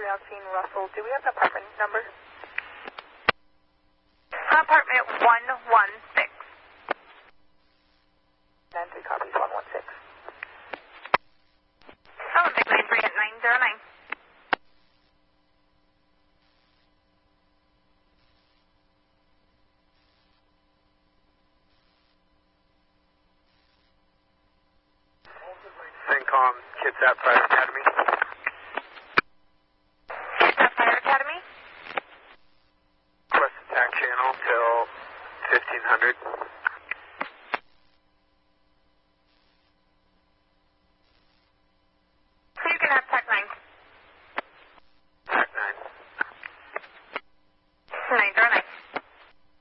now seeing Russell. Do we have an apartment number? Apartment 116. And 3 copies, 116. Oh, Big Lane 3 at 909. CENTCOM, Kitsap Private Academy.